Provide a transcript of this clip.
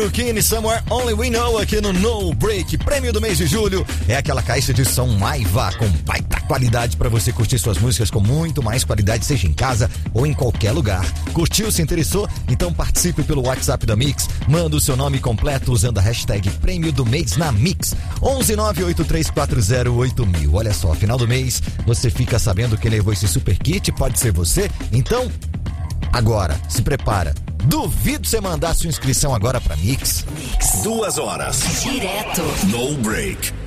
Kine Somewhere Only We Know aqui no No Break. Prêmio do mês de julho é aquela caixa de som Maiva com baita qualidade para você curtir suas músicas com muito mais qualidade, seja em casa ou em qualquer lugar. Curtiu, se interessou? Então participe pelo WhatsApp da Mix. Manda o seu nome completo usando a hashtag Prêmio do Mês na Mix. 11983408000. Olha só, final do mês você fica sabendo quem levou esse super kit, pode ser você. Então, agora, se prepara. Duvido você mandar sua inscrição agora pra Mix. 2 horas. Direto. No Break.